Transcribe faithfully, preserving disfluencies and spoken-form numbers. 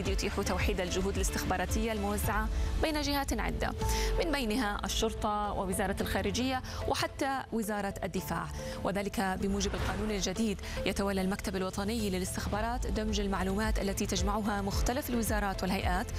الجديد يتيح توحيد الجهود الاستخباراتية الموزعة بين جهات عدة، من بينها الشرطة ووزارة الخارجية وحتى وزارة الدفاع، وذلك بموجب القانون الجديد. يتولى المكتب الوطني للاستخبارات دمج المعلومات التي تجمعها مختلف الوزارات والهيئات